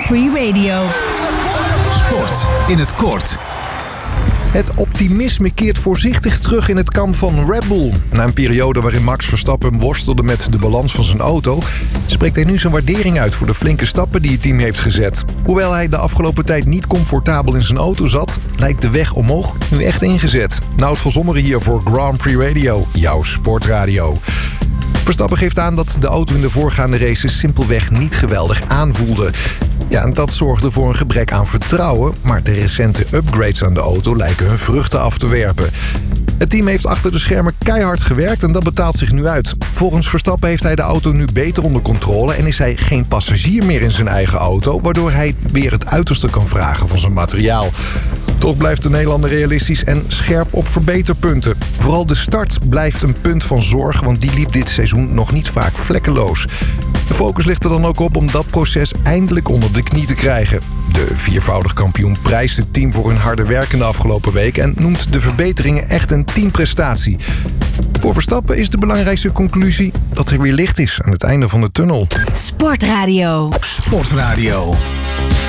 Prix Radio. Sport in het kort. Het optimisme keert voorzichtig terug in het kamp van Red Bull. Na een periode waarin Max Verstappen worstelde met de balans van zijn auto, spreekt hij nu zijn waardering uit voor de flinke stappen die het team heeft gezet. Hoewel hij de afgelopen tijd niet comfortabel in zijn auto zat, lijkt de weg omhoog nu echt ingezet. Nout van Zommeren hier voor Grand Prix Radio, jouw sportradio. Verstappen geeft aan dat de auto in de voorgaande races simpelweg niet geweldig aanvoelde. Ja, en dat zorgde voor een gebrek aan vertrouwen, maar de recente upgrades aan de auto lijken hun vruchten af te werpen. Het team heeft achter de schermen keihard gewerkt en dat betaalt zich nu uit. Volgens Verstappen heeft hij de auto nu beter onder controle en is hij geen passagier meer in zijn eigen auto, waardoor hij weer het uiterste kan vragen van zijn materiaal. Toch blijft de Nederlander realistisch en scherp op verbeterpunten. Vooral de start blijft een punt van zorg, want die liep dit seizoen nog niet vaak vlekkeloos. De focus ligt er dan ook op om dat proces eindelijk onder de knie te krijgen. De viervoudig kampioen prijst het team voor hun harde werk in de afgelopen week en noemt de verbeteringen echt een teamprestatie. Voor Verstappen is de belangrijkste conclusie dat er weer licht is aan het einde van de tunnel. Sportradio. Sportradio.